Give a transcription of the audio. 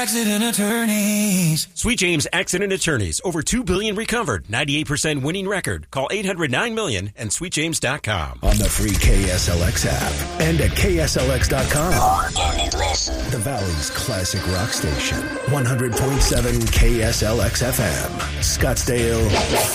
Accident Attorneys. Sweet James Accident Attorneys. Over $2 billion recovered. 98% winning record. Call 800-9-MILLION and sweetjames.com. On the free KSLX app and at KSLX.com. Log in and listen. The Valley's classic rock station. 100.7 KSLX FM. Scottsdale.